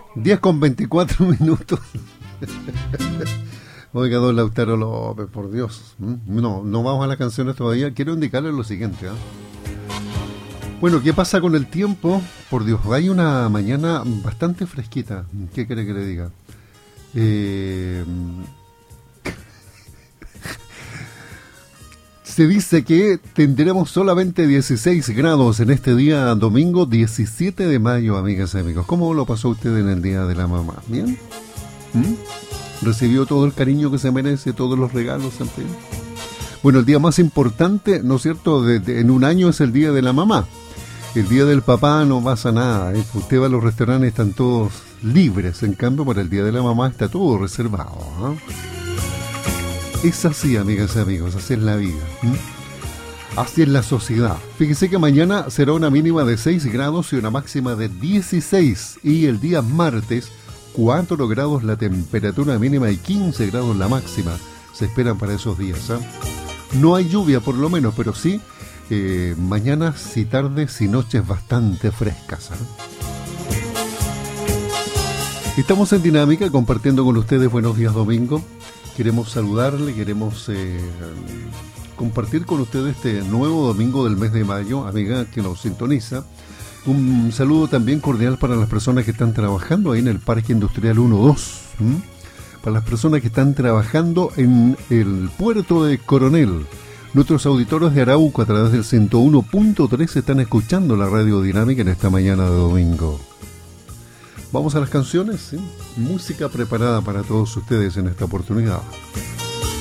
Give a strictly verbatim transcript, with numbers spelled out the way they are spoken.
diez con veinticuatro minutos. Oiga, don Lautaro López, por Dios. No, no vamos a las canciones todavía. Quiero indicarles lo siguiente, ¿eh? Bueno, ¿qué pasa con el tiempo? Por Dios, hay una mañana bastante fresquita. ¿Qué quiere que le diga? Eh... Se dice que tendremos solamente dieciséis grados en este día domingo diecisiete de mayo, amigas y amigos. ¿Cómo lo pasó usted en el Día de la Mamá? ¿Bien? ¿Mm? ¿Recibió todo el cariño que se merece, todos los regalos, en fin? Bueno, el día más importante, ¿no es cierto?, de, de, en un año es el Día de la Mamá. El Día del Papá no pasa nada, ¿eh? Usted va a los restaurantes, están todos libres. En cambio, para el Día de la Mamá está todo reservado, ¿no? Es así, amigas y amigos, así es la vida. ¿Mm? Así es la sociedad. Fíjese que mañana será una mínima de seis grados y una máxima de dieciséis. Y el día martes, cuatro grados la temperatura mínima y quince grados la máxima. Se esperan para esos días, ¿eh? No hay lluvia por lo menos, pero sí eh, mañanas y tardes y noches bastante frescas, ¿eh? Estamos en Dinámica compartiendo con ustedes Buenos Días Domingo. Queremos saludarle, queremos eh, compartir con ustedes este nuevo domingo del mes de mayo, amiga que nos sintoniza. Un saludo también cordial para las personas que están trabajando ahí en el Parque Industrial uno dos. ¿Mm? Para las personas que están trabajando en el puerto de Coronel. Nuestros auditores de Arauco a través del ciento uno punto tres están escuchando la Radio Dinámica en esta mañana de domingo. Vamos a las canciones, ¿sí? Música preparada para todos ustedes en esta oportunidad.